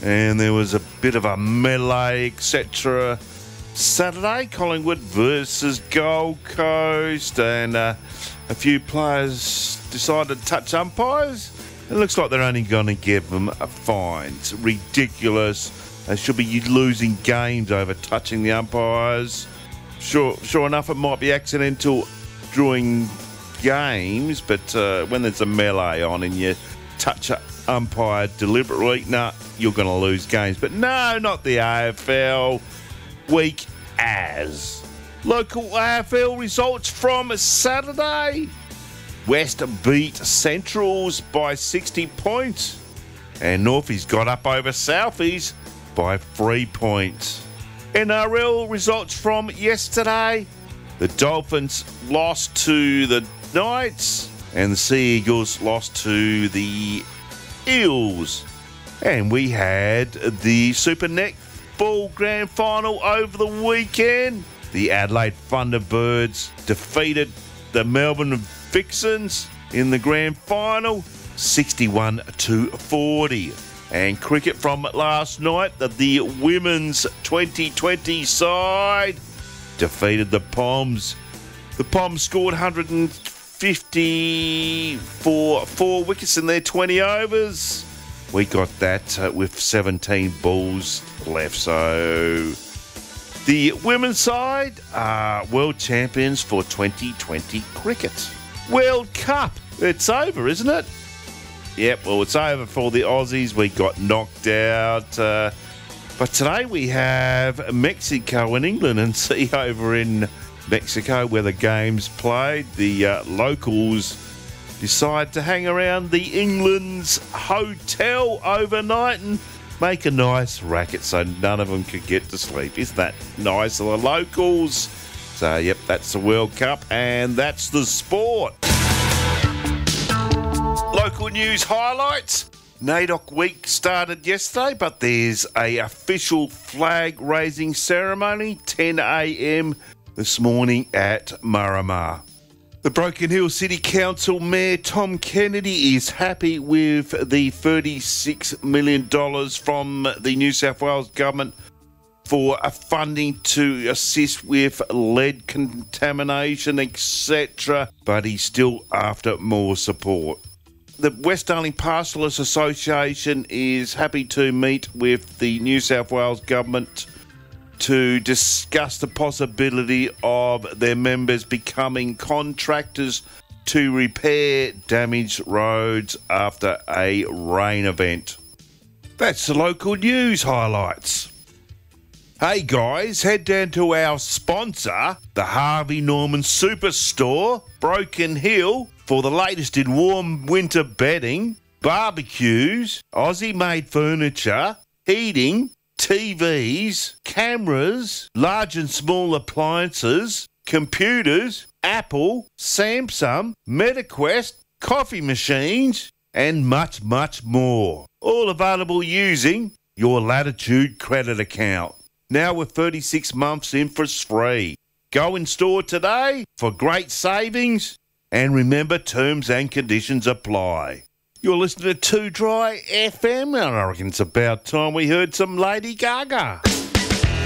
and there was a bit of a melee, etc. Saturday, Collingwood versus Gold Coast, and a few players decided to touch umpires. It looks like they're only going to give them a fine. It's ridiculous. They should be losing games over touching the umpires. Sure enough, it might be accidental during games, but when there's a melee on and you touch an umpire deliberately, you're going to lose games. But no, not the AFL. Weak as. Local AFL results from Saturday. West beat Centrals by 60 points. And Northies got up over Southies by 3 points. NRL results from yesterday. The Dolphins lost to the Knights, and the Sea Eagles lost to the Eels. And we had the Super Netball Grand Final over the weekend. The Adelaide Thunderbirds defeated the Melbourne Vixens in the Grand Final, 61-40. And cricket from last night, the women's 2020 side defeated the Poms. The Poms scored 150 for 4 wickets in their 20 overs. We got that with 17 balls left. So the women's side are world champions for 2020 cricket. World Cup, it's over, isn't it? Yep, well, it's over for the Aussies. We got knocked out. But today we have Mexico and England, and see over in Mexico where the game's played, the locals decide to hang around the England's hotel overnight and make a nice racket so none of them could get to sleep. Isn't that nice of the locals? So, yep, that's the World Cup, and that's the sport. Local news highlights. NAIDOC week started yesterday, but there's a official flag raising ceremony 10 a.m. this morning at Murramah. The Broken Hill City Council Mayor Tom Kennedy is happy with the $36 million from the New South Wales Government for funding to assist with lead contamination, etc., but he's still after more support. The West Darling Pastoralists Association is happy to meet with the New South Wales Government to discuss the possibility of their members becoming contractors to repair damaged roads after a rain event. That's the local news highlights. Hey guys, head down to our sponsor, the Harvey Norman Superstore, Broken Hill, for the latest in warm winter bedding, barbecues, Aussie-made furniture, heating, TVs, cameras, large and small appliances, computers, Apple, Samsung, MetaQuest, coffee machines, and much, much more. All available using your Latitude credit account. Now with 36 months interest free. Go in store today for great savings, and remember, terms and conditions apply. You're listening to Too Dry FM, and I reckon it's about time we heard some Lady Gaga.